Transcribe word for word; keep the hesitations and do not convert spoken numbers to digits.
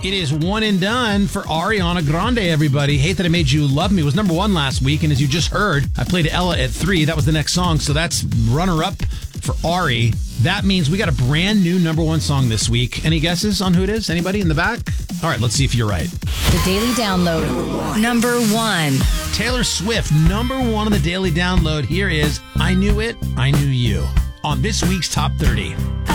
It is one and done for Ariana Grande, everybody. Hate That I Made You Love Me was number one last week, and as you just heard, I played Ella at three. That was the next song, so that's runner-up for Ari. That means we got a brand new number one song this week. Any guesses on who it is? Anybody in the back? All right, let's see if you're right. The Daily Download. Number one. Taylor Swift, number one on the Daily Download. Here is I Knew It, I Knew You on this week's Top thirty.